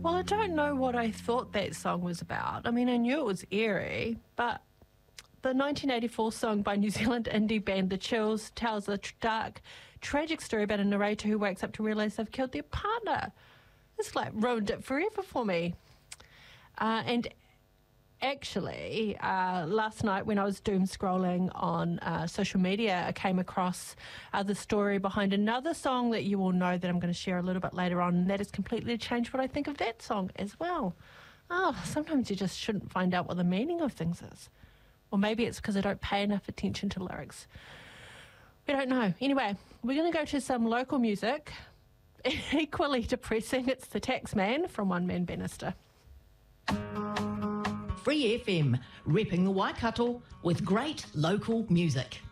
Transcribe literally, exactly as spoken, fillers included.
Well, I don't know what I thought that song was about. I mean, I knew it was eerie, but the nineteen eighty-four song by New Zealand indie band The Chills tells a tr- dark, tragic story about a narrator who wakes up to realise they've killed their partner. It's like ruined it forever for me. Uh, and actually, uh, last night when I was doom scrolling on uh, social media, I came across uh, the story behind another song that you all know that I'm going to share a little bit later on, and that has completely changed what I think of that song as well. Oh, sometimes you just shouldn't find out what the meaning of things is. Or maybe it's because I don't pay enough attention to lyrics. We don't know. Anyway, we're going to go to some local music. Equally depressing, it's The Taxman from One Man Bannister. Free F M, repping the Waikato with great local music.